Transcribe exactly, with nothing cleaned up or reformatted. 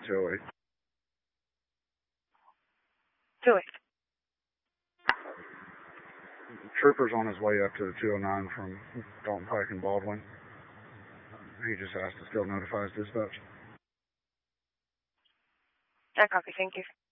two oh eight. two oh eight. Trooper's on his way up to the two oh nine from Dalton Pike and Baldwin. He just asked to still notify his dispatch. I copy, thank you.